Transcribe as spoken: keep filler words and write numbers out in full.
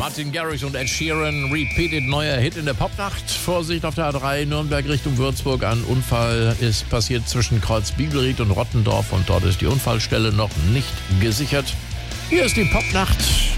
Martin Garrix und Ed Sheeran, Repeated, neuer Hit in der Popnacht. Vorsicht auf der A drei, Nürnberg Richtung Würzburg. Ein Unfall ist passiert zwischen Kreuz Bibelried und Rottendorf und dort ist die Unfallstelle noch nicht gesichert. Hier ist die Popnacht.